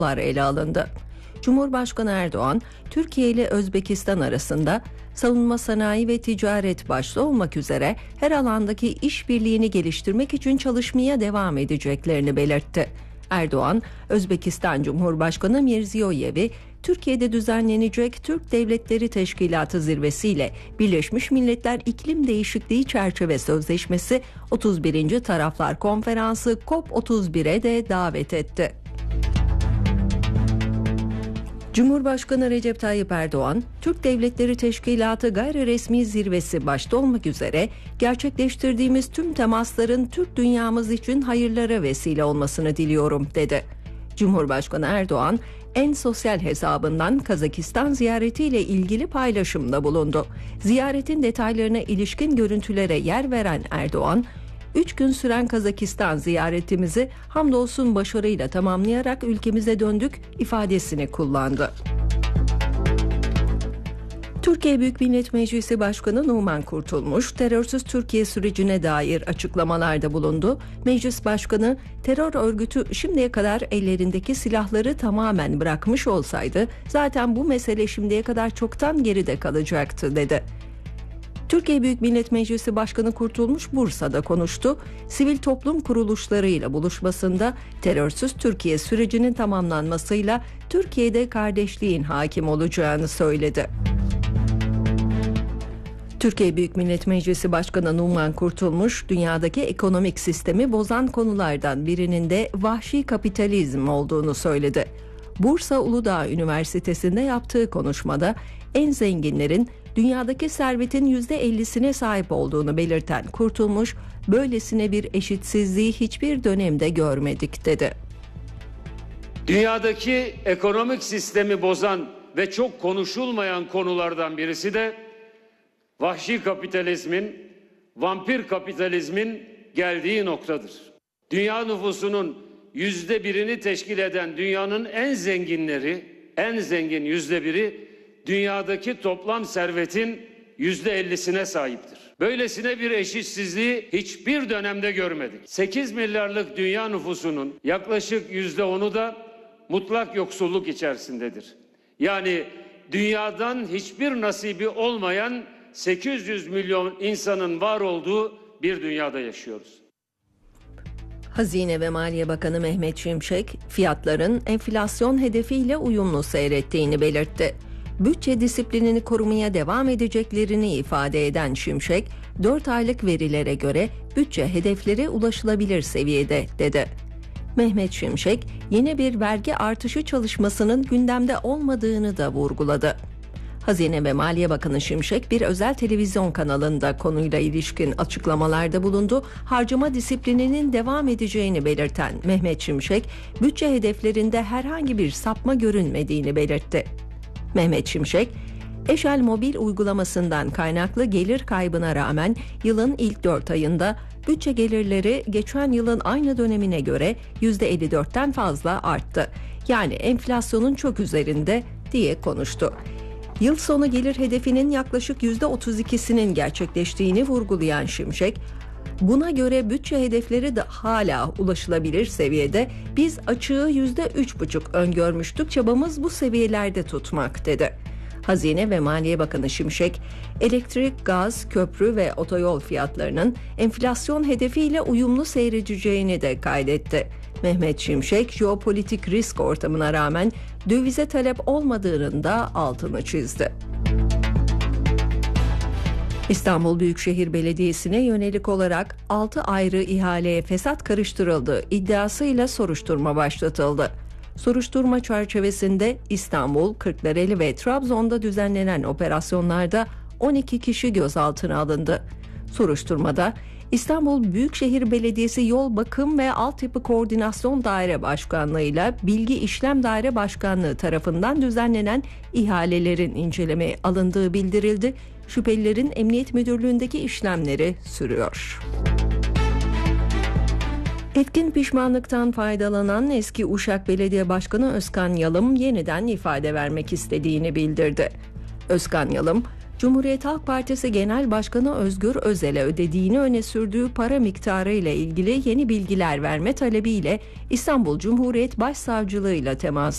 ele alındı. Cumhurbaşkanı Erdoğan, Türkiye ile Özbekistan arasında savunma sanayi ve ticaret başta olmak üzere her alandaki işbirliğini geliştirmek için çalışmaya devam edeceklerini belirtti. Erdoğan, Özbekistan Cumhurbaşkanı Mirziyoyev'i Türkiye'de düzenlenecek Türk Devletleri Teşkilatı zirvesiyle Birleşmiş Milletler İklim Değişikliği Çerçeve Sözleşmesi 31. Taraflar Konferansı COP31'e de davet etti. Cumhurbaşkanı Recep Tayyip Erdoğan, Türk Devletleri Teşkilatı gayri resmi zirvesi başta olmak üzere gerçekleştirdiğimiz tüm temasların Türk dünyamız için hayırlara vesile olmasını diliyorum, dedi. Cumhurbaşkanı Erdoğan, en sosyal hesabından Kazakistan ziyaretiyle ilgili paylaşımda bulundu. Ziyaretin detaylarına ilişkin görüntülere yer veren Erdoğan, 3 gün süren Kazakistan ziyaretimizi hamdolsun başarıyla tamamlayarak ülkemize döndük ifadesini kullandı. Türkiye Büyük Millet Meclisi Başkanı Numan Kurtulmuş, terörsüz Türkiye sürecine dair açıklamalarda bulundu. Meclis Başkanı, terör örgütü şimdiye kadar ellerindeki silahları tamamen bırakmış olsaydı zaten bu mesele şimdiye kadar çoktan geride kalacaktı, dedi. Türkiye Büyük Millet Meclisi Başkanı Kurtulmuş Bursa'da konuştu. Sivil toplum kuruluşlarıyla buluşmasında terörsüz Türkiye sürecinin tamamlanmasıyla Türkiye'de kardeşliğin hakim olacağını söyledi. Türkiye Büyük Millet Meclisi Başkanı Numan Kurtulmuş, dünyadaki ekonomik sistemi bozan konulardan birinin de vahşi kapitalizm olduğunu söyledi. Bursa Uludağ Üniversitesi'nde yaptığı konuşmada en zenginlerin dünyadaki servetin %50'sine sahip olduğunu belirten Kurtulmuş, böylesine bir eşitsizliği hiçbir dönemde görmedik, dedi. Dünyadaki ekonomik sistemi bozan ve çok konuşulmayan konulardan birisi de vahşi kapitalizmin, vampir kapitalizmin geldiği noktadır. Dünya nüfusunun %1'ini teşkil eden dünyanın en zenginleri, en zengin %1'i dünyadaki toplam servetin %50'sine sahiptir. Böylesine bir eşitsizliği hiçbir dönemde görmedik. 8 milyarlık dünya nüfusunun yaklaşık %10'u da mutlak yoksulluk içerisindedir. Yani dünyadan hiçbir nasibi olmayan 800 milyon insanın var olduğu bir dünyada yaşıyoruz. Hazine ve Maliye Bakanı Mehmet Şimşek, fiyatların enflasyon hedefiyle uyumlu seyrettiğini belirtti. Bütçe disiplinini korumaya devam edeceklerini ifade eden Şimşek, 4 aylık verilere göre bütçe hedefleri ulaşılabilir seviyede, dedi. Mehmet Şimşek, yeni bir vergi artışı çalışmasının gündemde olmadığını da vurguladı. Hazine ve Maliye Bakanı Şimşek bir özel televizyon kanalında konuyla ilişkin açıklamalarda bulundu. Harcama disiplininin devam edeceğini belirten Mehmet Şimşek, bütçe hedeflerinde herhangi bir sapma görünmediğini belirtti. Mehmet Şimşek, Eşel mobil uygulamasından kaynaklı gelir kaybına rağmen yılın ilk 4 ayında bütçe gelirleri geçen yılın aynı dönemine göre %54'ten fazla arttı. Yani enflasyonun çok üzerinde, diye konuştu. Yıl sonu gelir hedefinin yaklaşık %32'sinin gerçekleştiğini vurgulayan Şimşek, buna göre bütçe hedefleri de hala ulaşılabilir seviyede, biz açığı %3,5 öngörmüştük, çabamız bu seviyelerde tutmak, dedi. Hazine ve Maliye Bakanı Şimşek, elektrik, gaz, köprü ve otoyol fiyatlarının enflasyon hedefiyle uyumlu seyredeceğini de kaydetti. Mehmet Şimşek, jeopolitik risk ortamına rağmen dövize talep olmadığının da altını çizdi. İstanbul Büyükşehir Belediyesi'ne yönelik olarak 6 ayrı ihaleye fesat karıştırıldığı iddiasıyla soruşturma başlatıldı. Soruşturma çerçevesinde İstanbul, Kırklareli ve Trabzon'da düzenlenen operasyonlarda 12 kişi gözaltına alındı. Soruşturmada İstanbul Büyükşehir Belediyesi Yol Bakım ve Altyapı Koordinasyon Daire Başkanlığı ile Bilgi İşlem Daire Başkanlığı tarafından düzenlenen ihalelerin incelemeye alındığı bildirildi. Şüphelilerin Emniyet Müdürlüğü'ndeki işlemleri sürüyor. Etkin pişmanlıktan faydalanan eski Uşak Belediye Başkanı Özkan Yalım yeniden ifade vermek istediğini bildirdi. Özkan Yalım, Cumhuriyet Halk Partisi Genel Başkanı Özgür Özel'e ödediğini öne sürdüğü para miktarı ile ilgili yeni bilgiler verme talebiyle İstanbul Cumhuriyet Başsavcılığı ile temas